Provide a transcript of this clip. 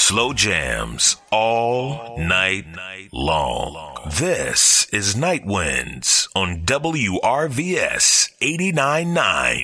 Slow jams all night long. This is Night Winds on WRVS 89.9.